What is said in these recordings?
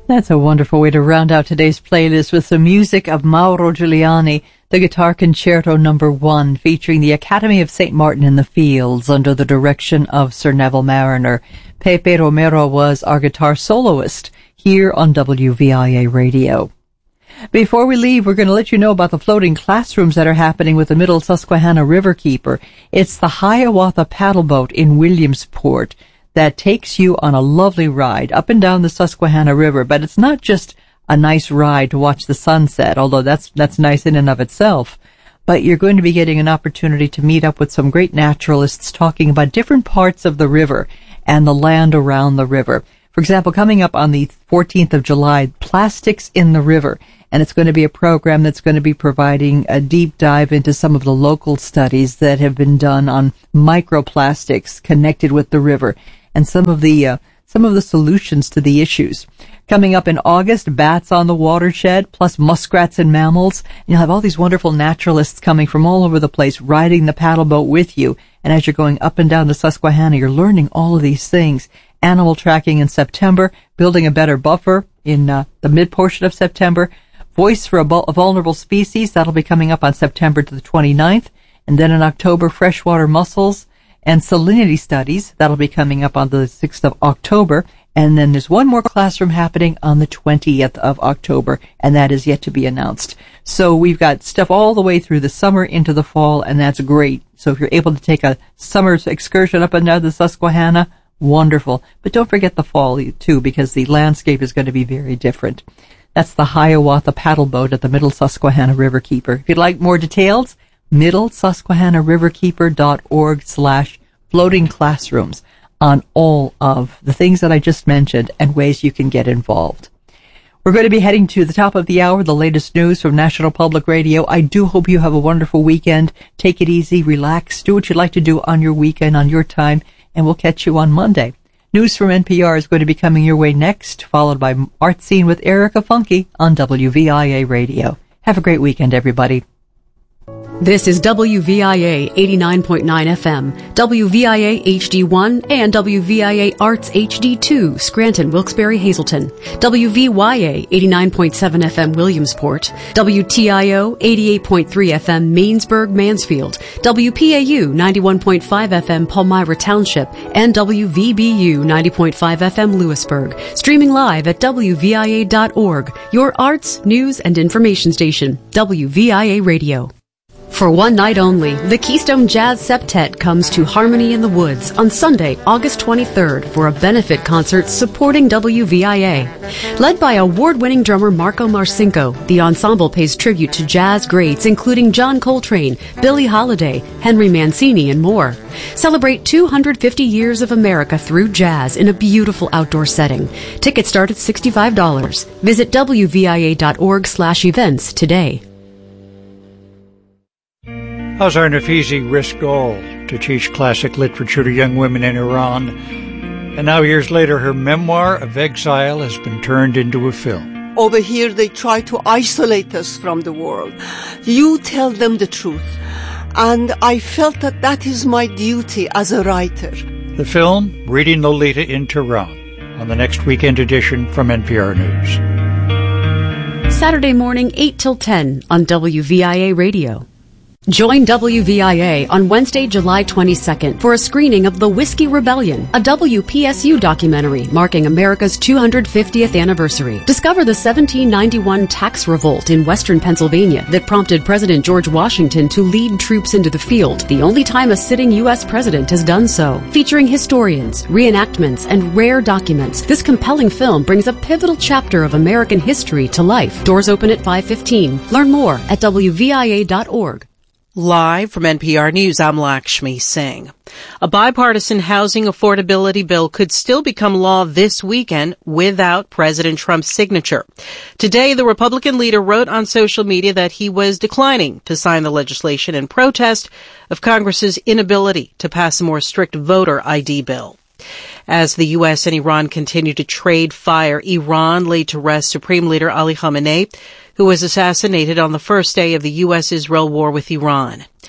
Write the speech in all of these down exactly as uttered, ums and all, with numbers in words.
That's a wonderful way to round out today's playlist with some music of Mauro Giuliani, the Guitar Concerto Number One, featuring the Academy of Saint Martin in the Fields under the direction of Sir Neville Marriner. Pepe Romero was our guitar soloist here on W V I A Radio. Before we leave, we're going to let you know about the floating classrooms that are happening with the Middle Susquehanna Riverkeeper. It's the Hiawatha paddle boat in Williamsport that takes you on a lovely ride up and down the Susquehanna River. But it's not just a nice ride to watch the sunset, although that's that's nice in and of itself. But you're going to be getting an opportunity to meet up with some great naturalists talking about different parts of the river and the land around the river. For example, coming up on the fourteenth of July, Plastics in the River. And it's going to be a program that's going to be providing a deep dive into some of the local studies that have been done on microplastics connected with the river and some of the uh, some of the solutions to the issues. Coming up in August, bats on the watershed, plus muskrats and mammals. And you'll have all these wonderful naturalists coming from all over the place, riding the paddle boat with you. And as you're going up and down the Susquehanna, you're learning all of these things. Animal tracking in September, building a better buffer in uh, the mid-portion of September. Voice for a, bu- a Vulnerable Species, that'll be coming up on September to the twenty-ninth. And then in October, freshwater mussels and salinity studies, that'll be coming up on the sixth of October. And then there's one more classroom happening on the twentieth of October, and that is yet to be announced. So we've got stuff all the way through the summer into the fall, and that's great. So if you're able to take a summer excursion up and down the Susquehanna, wonderful. But don't forget the fall, too, because the landscape is going to be very different. That's the Hiawatha paddle boat at the Middle Susquehanna Riverkeeper. If you'd like more details, middle susquehanna riverkeeper dot org slash floating classrooms on all of the things that I just mentioned and ways you can get involved. We're going to be heading to the top of the hour, the latest news from National Public Radio. I do hope you have a wonderful weekend. Take it easy, relax, do what you'd like to do on your weekend, on your time, and we'll catch you on Monday. News from N P R is going to be coming your way next, followed by Art Scene with Erica Funke on W V I A Radio. Have a great weekend, everybody. This is W V I A eighty-nine point nine F M, W V I A H D one, and W V I A Arts H D two, Scranton, Wilkes-Barre, Hazleton, W V Y A eighty-nine point seven F M, Williamsport, W T I O eighty-eight point three F M, Mainsburg, Mansfield, W P A U ninety-one point five F M, Palmyra Township, and W V B U ninety point five F M, Lewisburg. Streaming live at W V I A dot org, your arts, news, and information station, W V I A Radio. For one night only, the Keystone Jazz Septet comes to Harmony in the Woods on Sunday, August twenty-third for a benefit concert supporting W V I A. Led by award-winning drummer Marco Marcinko, the ensemble pays tribute to jazz greats including John Coltrane, Billie Holiday, Henry Mancini, and more. Celebrate two hundred fifty years of America through jazz in a beautiful outdoor setting. Tickets start at sixty-five dollars. Visit W V I A dot org slash events today. Azar Nafizi risked all to teach classic literature to young women in Iran, and now years later her memoir of exile has been turned into a film. Over here they try to isolate us from the world. You tell them the truth, and I felt that that is my duty as a writer. The film, Reading Lolita in Tehran, on the next weekend edition from N P R News. Saturday morning, eight till ten on W V I A Radio. Join W V I A on Wednesday, July twenty-second for a screening of The Whiskey Rebellion, a W P S U documentary marking America's two hundred fiftieth anniversary. Discover the seventeen ninety-one tax revolt in western Pennsylvania that prompted President George Washington to lead troops into the field, the only time a sitting U S president has done so. Featuring historians, reenactments, and rare documents, this compelling film brings a pivotal chapter of American history to life. Doors open at five fifteen. Learn more at W V I A dot org. Live from N P R News, I'm Lakshmi Singh. A bipartisan housing affordability bill could still become law this weekend without President Trump's signature. Today, the Republican leader wrote on social media that he was declining to sign the legislation in protest of Congress's inability to pass a more strict voter I D bill. As the U S and Iran continue to trade fire, Iran laid to rest Supreme Leader Ali Khamenei, who was assassinated on the first day of the U S Israel war with Iran.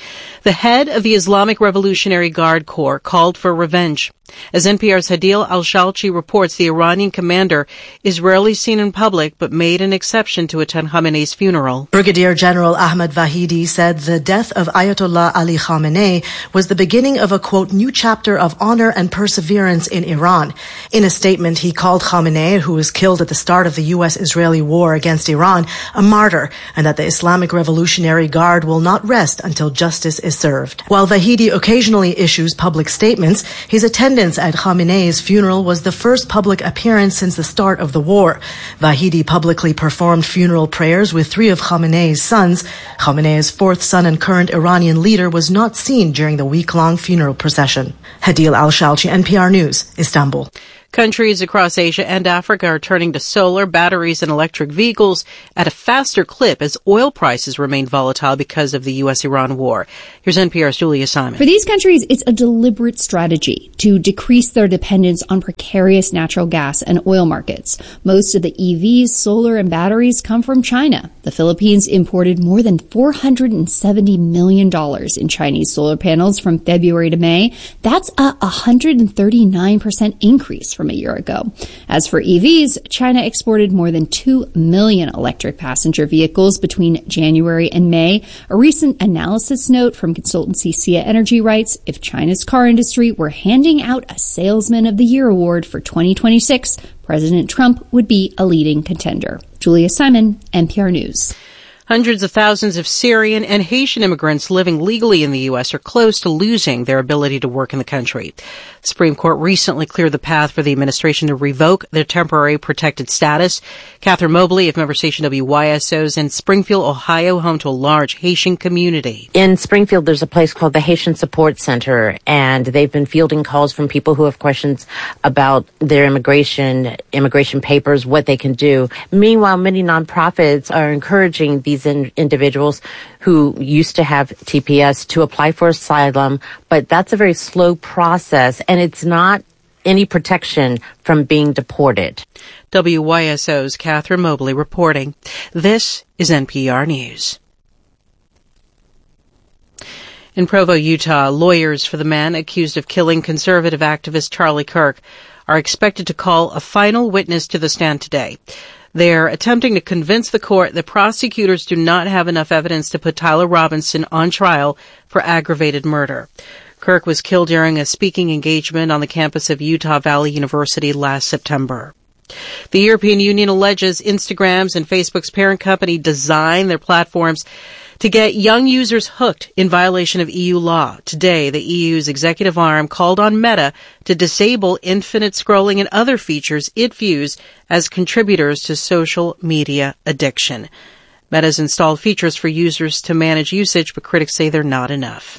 The head of the Islamic Revolutionary Guard Corps called for revenge. As N P R's Hadil Al-Shalchi reports, the Iranian commander is rarely seen in public but made an exception to attend Khamenei's funeral. Brigadier General Ahmad Vahidi said the death of Ayatollah Ali Khamenei was the beginning of a, quote, new chapter of honor and perseverance in Iran. In a statement, he called Khamenei, who was killed at the start of the U S-Israeli war against Iran, a martyr, and that the Islamic Revolutionary Guard will not rest until justice is served. While Vahidi occasionally issues public statements, his attendance at Khamenei's funeral was the first public appearance since the start of the war. Vahidi publicly performed funeral prayers with three of Khamenei's sons. Khamenei's fourth son and current Iranian leader was not seen during the week-long funeral procession. Hadil Al-Shalchi, N P R News, Istanbul. Countries across Asia and Africa are turning to solar, batteries, and electric vehicles at a faster clip as oil prices remain volatile because of the U S Iran war. Here's N P R's Julia Simon. For these countries, it's a deliberate strategy to decrease their dependence on precarious natural gas and oil markets. Most of the E Vs, solar, and batteries come from China. The Philippines imported more than four hundred seventy million dollars in Chinese solar panels from February to May. That's a one hundred thirty-nine percent increase from a year ago. As for E Vs, China exported more than two million electric passenger vehicles between January and May. A recent analysis note from consultancy Sia Energy writes, if China's car industry were handing out a Salesman of the Year award for twenty twenty-six, President Trump would be a leading contender. Julia Simon, N P R News. Hundreds of thousands of Syrian and Haitian immigrants living legally in the U S are close to losing their ability to work in the country. The Supreme Court recently cleared the path for the administration to revoke their temporary protected status. Catherine Mobley of member station W Y S O's in Springfield, Ohio, home to a large Haitian community. In Springfield, there's a place called the Haitian Support Center, and they've been fielding calls from people who have questions about their immigration, immigration papers, what they can do. Meanwhile, many nonprofits are encouraging these In- individuals who used to have T P S to apply for asylum, but that's a very slow process, and it's not any protection from being deported. W Y S O's Catherine Mobley reporting. This is N P R News. In Provo, Utah, lawyers for the man accused of killing conservative activist Charlie Kirk are expected to call a final witness to the stand today. They're attempting to convince the court that prosecutors do not have enough evidence to put Tyler Robinson on trial for aggravated murder. Kirk was killed during a speaking engagement on the campus of Utah Valley University last September. The European Union alleges Instagram's and Facebook's parent company designed their platforms to get young users hooked in violation of E U law. Today, the E U's executive arm called on Meta to disable infinite scrolling and other features it views as contributors to social media addiction. Meta's installed features for users to manage usage, but critics say they're not enough.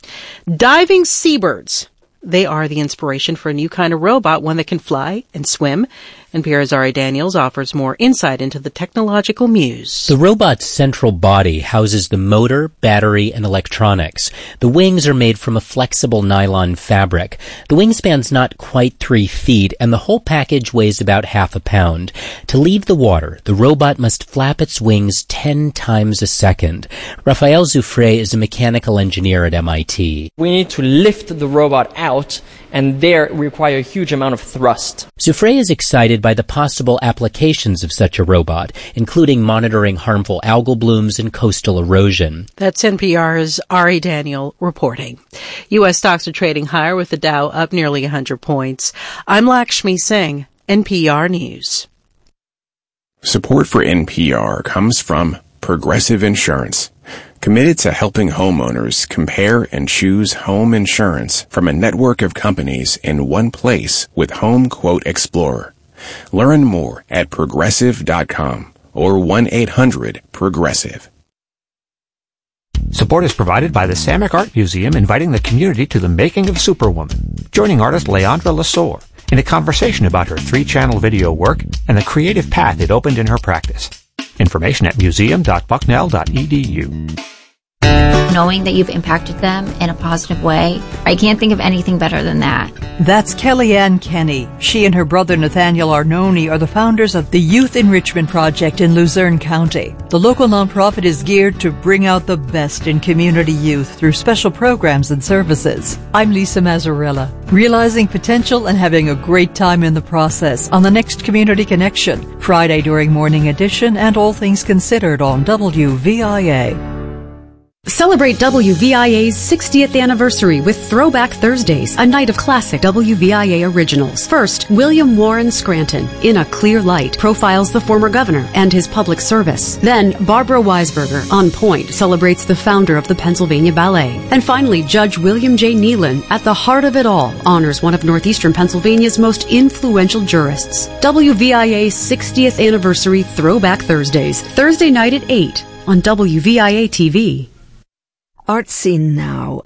Diving seabirds. They are the inspiration for a new kind of robot, one that can fly and swim. N P R's Ari Daniels offers more insight into the technological muse. The robot's central body houses the motor, battery, and electronics. The wings are made from a flexible nylon fabric. The wingspan's not quite three feet, and the whole package weighs about half a pound. To leave the water, the robot must flap its wings ten times a second. Raphael Zoufre is a mechanical engineer at M I T. We need to lift the robot out, and there require a huge amount of thrust. Zoufre is excited by the possible applications of such a robot, including monitoring harmful algal blooms and coastal erosion. That's N P R's Ari Daniel reporting. U S stocks are trading higher with the Dow up nearly one hundred points. I'm Lakshmi Singh, N P R News. Support for N P R comes from Progressive Insurance, committed to helping homeowners compare and choose home insurance from a network of companies in one place with Home Quote Explorer. Learn more at progressive dot com or one eight hundred progressive. Support is provided by the Samak Art Museum, inviting the community to the making of Superwoman, joining artist Leandra Lasor in a conversation about her three-channel video work and the creative path it opened in her practice. Information at museum dot bucknell dot e d u. Knowing that you've impacted them in a positive way, I can't think of anything better than that. That's Kellyanne Kenny. She and her brother Nathaniel Arnone are the founders of the Youth Enrichment Project in Luzerne County. The local nonprofit is geared to bring out the best in community youth through special programs and services. I'm Lisa Mazzarella, realizing potential and having a great time in the process on the next Community Connection, Friday during Morning Edition and All Things Considered on W V I A. Celebrate W V I A's sixtieth anniversary with Throwback Thursdays, a night of classic W V I A originals. First, William Warren Scranton, In a Clear Light, profiles the former governor and his public service. Then, Barbara Weisberger, On Point, celebrates the founder of the Pennsylvania Ballet. And finally, Judge William J. Nealon, At the Heart of It All, honors one of northeastern Pennsylvania's most influential jurists. W V I A's sixtieth anniversary Throwback Thursdays, Thursday night at eight on W V I A T V. Art Scene Now.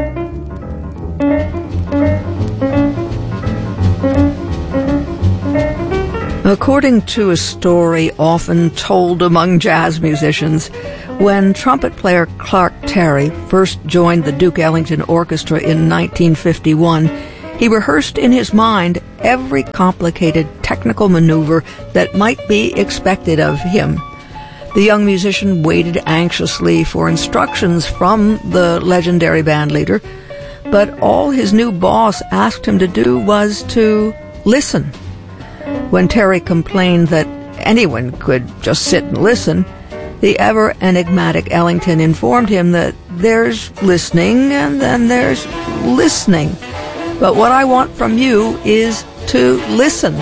According to a story often told among jazz musicians, when trumpet player Clark Terry first joined the Duke Ellington Orchestra in nineteen fifty-one, he rehearsed in his mind every complicated technical maneuver that might be expected of him. The young musician waited anxiously for instructions from the legendary bandleader, but all his new boss asked him to do was to listen. When Terry complained that anyone could just sit and listen, the ever-enigmatic Ellington informed him that there's listening and then there's listening. But what I want from you is to listen.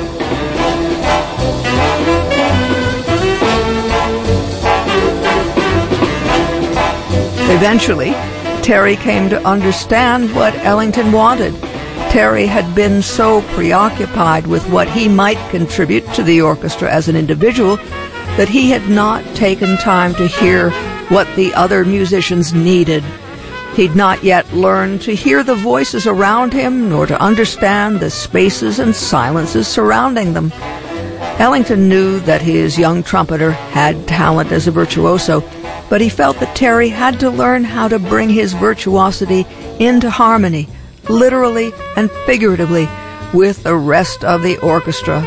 Eventually, Terry came to understand what Ellington wanted. Terry had been so preoccupied with what he might contribute to the orchestra as an individual that he had not taken time to hear what the other musicians needed. He'd not yet learned to hear the voices around him, nor to understand the spaces and silences surrounding them. Ellington knew that his young trumpeter had talent as a virtuoso, but he felt that Terry had to learn how to bring his virtuosity into harmony, literally and figuratively, with the rest of the orchestra.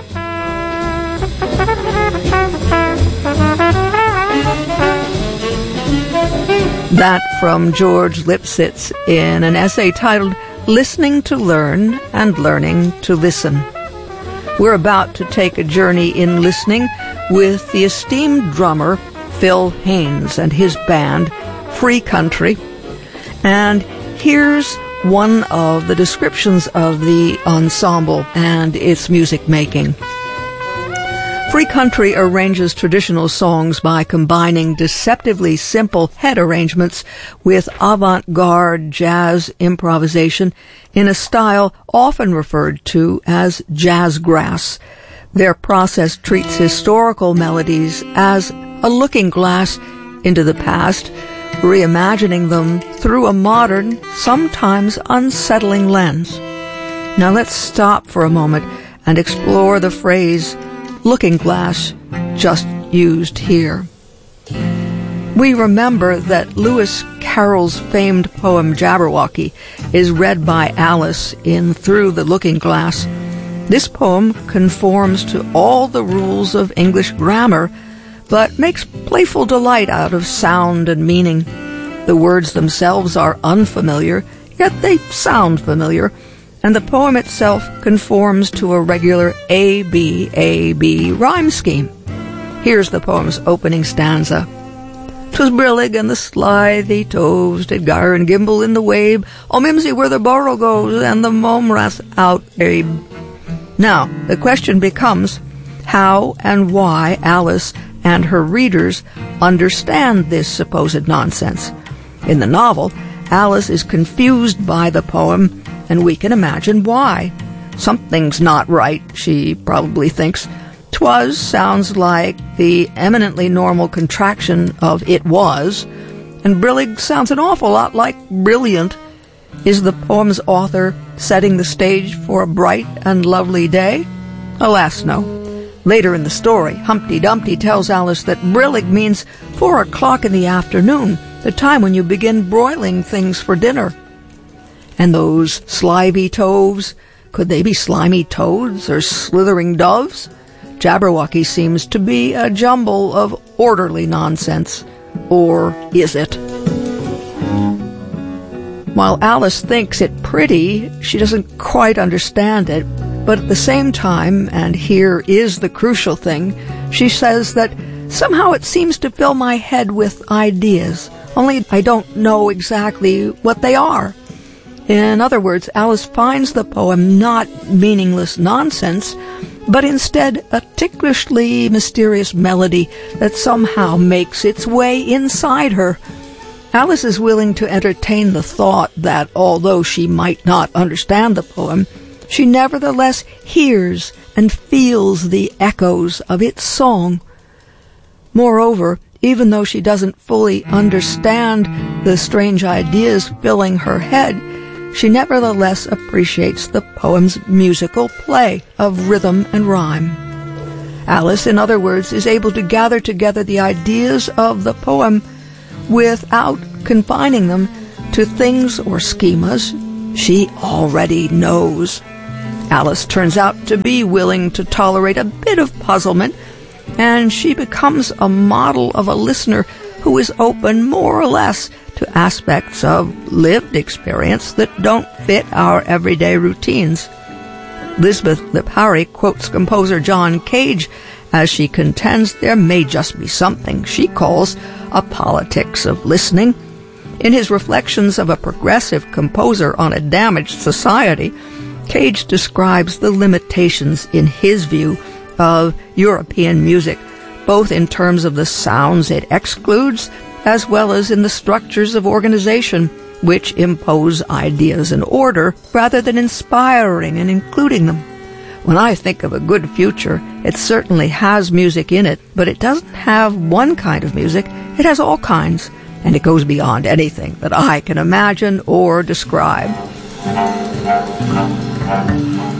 That from George Lipsitz in an essay titled Listening to Learn and Learning to Listen. We're about to take a journey in listening with the esteemed drummer Phil Haynes and his band, Free Country. And here's one of the descriptions of the ensemble and its music making. Free Country arranges traditional songs by combining deceptively simple head arrangements with avant-garde jazz improvisation in a style often referred to as jazzgrass. Their process treats historical melodies as a looking glass into the past, reimagining them through a modern, sometimes unsettling lens. Now let's stop for a moment and explore the phrase looking glass just used here. We remember that Lewis Carroll's famed poem Jabberwocky is read by Alice in Through the Looking Glass. This poem conforms to all the rules of English grammar, but makes playful delight out of sound and meaning. The words themselves are unfamiliar, yet they sound familiar, and the poem itself conforms to a regular A B A B rhyme scheme. Here's the poem's opening stanza. "'Twas brillig and the slithy toves did gyre and gimble in the wabe, O mimsy where the borough goes, and the mome ras out abe." Now, the question becomes how and why Alice and her readers understand this supposed nonsense. In the novel, Alice is confused by the poem, and we can imagine why. Something's not right, she probably thinks. "'Twas' sounds like the eminently normal contraction of "it was," and "brillig" sounds an awful lot like "brilliant." Is the poem's author setting the stage for a bright and lovely day? Alas, no. Later in the story, Humpty Dumpty tells Alice that brillig means four o'clock in the afternoon, the time when you begin broiling things for dinner. And those slimy toves, could they be slimy toads or slithering doves? Jabberwocky seems to be a jumble of orderly nonsense. Or is it? While Alice thinks it pretty, she doesn't quite understand it. But at the same time, and here is the crucial thing, she says that somehow it seems to fill my head with ideas, only I don't know exactly what they are. In other words, Alice finds the poem not meaningless nonsense, but instead a ticklishly mysterious melody that somehow makes its way inside her. Alice is willing to entertain the thought that although she might not understand the poem, she nevertheless hears and feels the echoes of its song. Moreover, even though she doesn't fully understand the strange ideas filling her head, she nevertheless appreciates the poem's musical play of rhythm and rhyme. Alice, in other words, is able to gather together the ideas of the poem without confining them to things or schemas she already knows. Alice turns out to be willing to tolerate a bit of puzzlement, and she becomes a model of a listener who is open more or less to aspects of lived experience that don't fit our everyday routines. Lisbeth Lipari quotes composer John Cage as she contends there may just be something she calls a politics of listening. In his reflections of a progressive composer on a damaged society, Cage describes the limitations, in his view, of European music, both in terms of the sounds it excludes, as well as in the structures of organization, which impose ideas and order rather than inspiring and including them. When I think of a good future, it certainly has music in it, but it doesn't have one kind of music. It has all kinds, and it goes beyond anything that I can imagine or describe.